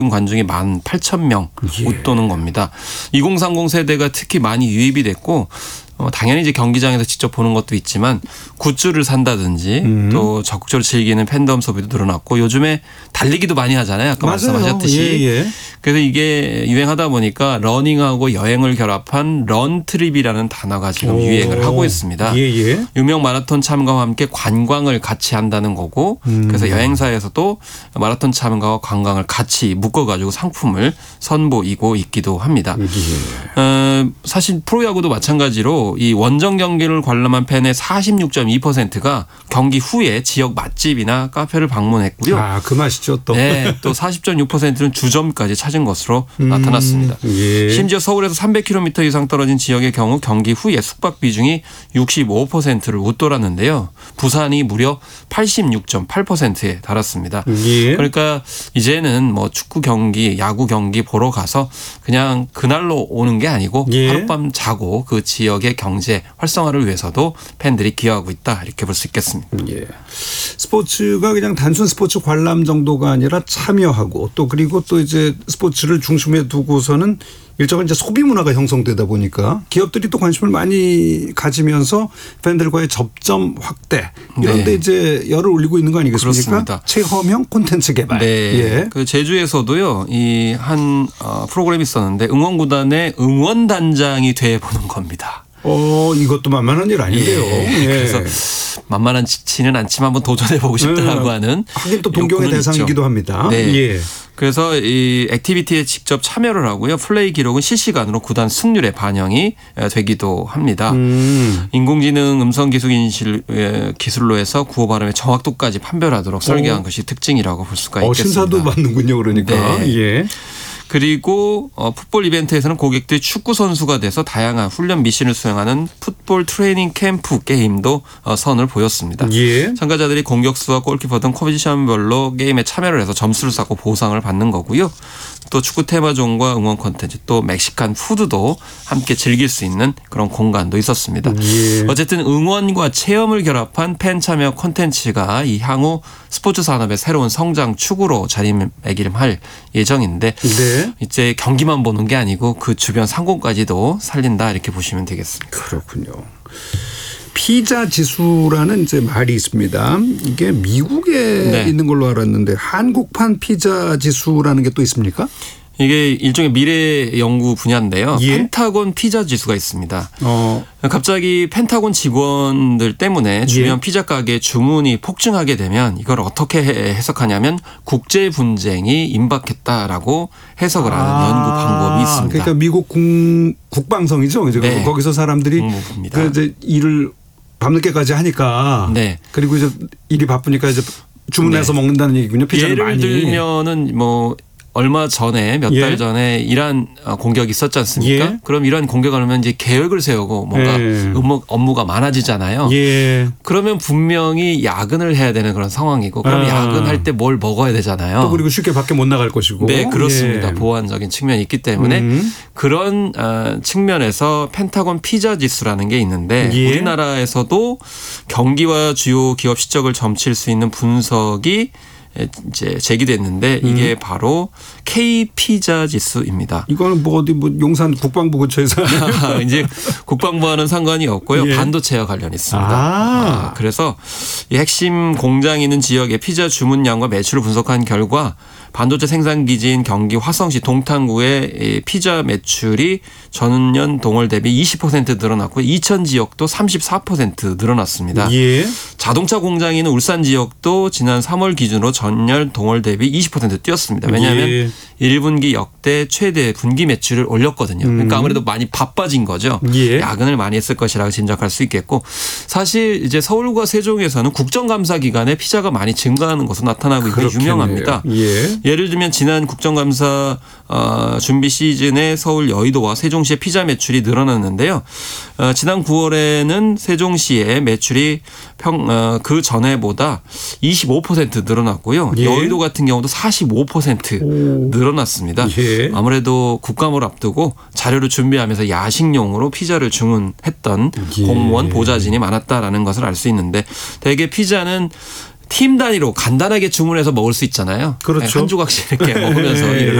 관중이 18,000명 웃도는 겁니다. 2030 세대가 특히 많이 유입이 됐고 당연히 이제 경기장에서 직접 보는 것도 있지만 굿즈를 산다든지 또 적극적으로 즐기는 팬덤 소비도 늘어났고 요즘에 달리기도 많이 하잖아요. 아까 말씀하셨듯이. 예. 그래서 이게 유행하다 보니까 러닝하고 여행을 결합한 런트립이라는 단어가 지금 유행을 하고 있습니다. 예. 유명 마라톤 참가와 함께 관광을 같이 한다는 거고 그래서 여행사에서도 마라톤 참가와 관광을 같이 묶어가지고 상품을 선보이고 있기도 합니다. 사실 프로야구도 마찬가지로 이 원정 경기를 관람한 팬의 46.2%가 경기 후에 지역 맛집이나 카페를 방문했고요. 아, 그 맛이죠 또. 네, 또 40.6%는 주점까지 찾은 것으로 나타났습니다. 예. 심지어 서울에서 300km 이상 떨어진 지역의 경우 경기 후에 숙박 비중이 65%를 웃돌았는데요. 부산이 무려 86.8%에 달았습니다. 예. 그러니까 이제는 뭐 축구 경기, 야구 경기 보러 가서 그냥 그날로 오는 게 아니고 예. 하룻밤 자고 그 지역의 경제 활성화를 위해서도 팬들이 기여하고 있다 이렇게 볼 수 있겠습니다. 예. 스포츠가 그냥 단순 스포츠 관람 정도가 아니라 참여하고 또 그리고 또 이제 스포츠를 중심에 두고서는 일정한 이제 소비 문화가 형성되다 보니까 기업들이 또 관심을 많이 가지면서 팬들과의 접점 확대 이런 데 이제 열을 올리고 있는 거 아니겠습니까? 그렇습니다. 체험형 콘텐츠 개발. 네. 예. 그 제주에서도요. 이 한 프로그램이 있었는데 응원구단의 응원단장이 돼보는 겁니다. 이것도 만만한 일 아닌데요. 예. 예. 그래서 만만하지는 않지만 한번 도전해보고 싶다라고 하는. 하긴 또 동경의 대상이기도 합니다. 네. 예. 그래서 이 액티비티에 직접 참여를 하고요. 플레이 기록은 실시간으로 구단 승률에 반영이 되기도 합니다. 인공지능 음성기술 인식 기술로 해서 구호 발음의 정확도까지 판별하도록 설계한 것이 특징이라고 볼 수가 있겠습니다. 심사도 받는군요. 그러니까. 네. 예. 그리고 풋볼 이벤트에서는 고객들이 축구 선수가 돼서 다양한 훈련 미션을 수행하는 풋볼 트레이닝 캠프 게임도 선을 보였습니다. 예. 참가자들이 공격수와 골키퍼 등 포지션별로 게임에 참여를 해서 점수를 쌓고 보상을 받는 거고요. 또 축구 테마존과 응원 콘텐츠 또 멕시칸 푸드도 함께 즐길 수 있는 그런 공간도 있었습니다. 예. 어쨌든 응원과 체험을 결합한 팬 참여 콘텐츠가 이 향후 스포츠 산업의 새로운 성장 축으로 자리매김할 예정인데 네. 이제 경기만 보는 게 아니고 그 주변 상공까지도 살린다 이렇게 보시면 되겠습니다. 그렇군요. 피자 지수라는 이제 말이 있습니다. 이게 미국에 있는 걸로 알았는데 한국판 피자 지수라는 게 또 있습니까? 이게 일종의 미래 연구 분야인데요. 예? 펜타곤 피자 지수가 있습니다. 갑자기 펜타곤 직원들 때문에 주변 피자 가게 주문이 폭증하게 되면 이걸 어떻게 해석하냐면 국제 분쟁이 임박했다라고 해석을 하는 연구 방법이 있습니다. 그러니까 미국 국방성이죠. 이제 네. 거기서 사람들이 국무부입니다. 이제 일을 밤늦게까지 하니까 네. 그리고 이제 일이 바쁘니까 이제 주문해서 먹는다는 얘기군요. 피자를 예를 많이. 들면은 뭐 얼마 전에 몇 달 전에 이란 공격이 있었지 않습니까? 예. 그럼 이란 공격을 하면 이제 계획을 세우고 뭔가 업무가 많아지잖아요. 예. 그러면 분명히 야근을 해야 되는 그런 상황이고 그럼 야근할 때 뭘 먹어야 되잖아요. 또 그리고 쉽게 밖에 못 나갈 것이고. 네, 그렇습니다. 예. 보완적인 측면이 있기 때문에 그런 측면에서 펜타곤 피자 지수라는 게 있는데 우리나라에서도 경기와 주요 기업 실적을 점칠 수 있는 분석이 이제 제기됐는데 이게 바로 K 피자 지수입니다. 이거는 뭐 어디 뭐 용산 국방부 근처에서 이제 국방부와는 상관이 없고요. 반도체와 관련이 있습니다. 그래서 이 핵심 공장이 있는 지역의 피자 주문량과 매출을 분석한 결과 반도체 생산 기지인 경기 화성시 동탄구의 피자 매출이 전년 동월 대비 20% 늘어났고 이천 지역도 34% 늘어났습니다. 예. 자동차 공장이 있는 울산 지역도 지난 3월 기준으로 전년 동월 대비 20% 뛰었습니다. 왜냐하면 1분기 역대 최대 분기 매출을 올렸거든요. 그러니까 아무래도 많이 바빠진 거죠. 야근을 많이 했을 것이라고 짐작할 수 있겠고 사실 이제 서울과 세종에서는 국정감사 기간에 피자가 많이 증가하는 것으로 나타나고 있는 게 유명합니다. 예를 들면 지난 국정감사 준비 시즌에 서울 여의도와 세종시의 피자 매출이 늘어났는데요. 지난 9월에는 세종시의 매출이 그 전에보다 25% 늘어났고요. 여의도 같은 경우도 45% 늘어났습니다. 아무래도 국감을 앞두고 자료를 준비하면서 야식용으로 피자를 주문했던 공무원 보좌진이 많았다라는 것을 알 수 있는데 대개 피자는 팀 단위로 간단하게 주문해서 먹을 수 있잖아요. 그렇죠. 한 조각씩 이렇게 먹으면서 네. 일을